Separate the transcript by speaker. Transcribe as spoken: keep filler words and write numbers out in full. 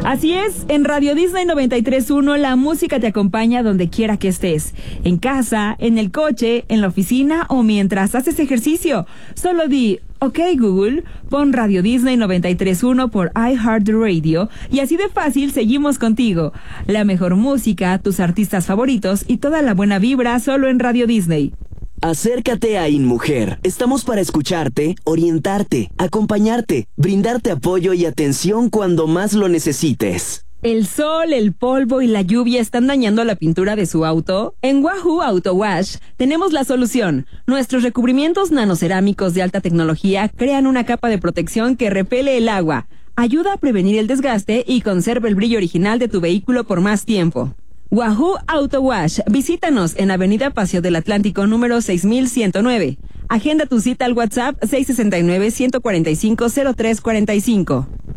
Speaker 1: Así es, en Radio Disney noventa y tres punto uno la música te acompaña donde quiera que estés. En casa, en el coche, en la oficina o mientras haces ejercicio. Solo di, ok Google, pon Radio Disney noventa y tres punto uno por iHeartRadio y así de fácil seguimos contigo. La mejor música, tus artistas favoritos y toda la buena vibra solo en Radio Disney.
Speaker 2: Acércate a InMujer. Estamos para escucharte, orientarte, acompañarte, brindarte apoyo y atención cuando más lo necesites.
Speaker 1: ¿El sol, el polvo y la lluvia están dañando la pintura de su auto? En Wahoo Auto Wash tenemos la solución. Nuestros recubrimientos nanocerámicos de alta tecnología crean una capa de protección que repele el agua, ayuda a prevenir el desgaste y conserva el brillo original de tu vehículo por más tiempo. Wahoo Auto Wash. Visítanos en Avenida Paseo del Atlántico número seis mil ciento nueve. Agenda tu cita al WhatsApp seis seis nueve, uno cuatro cinco, cero tres cuatro cinco.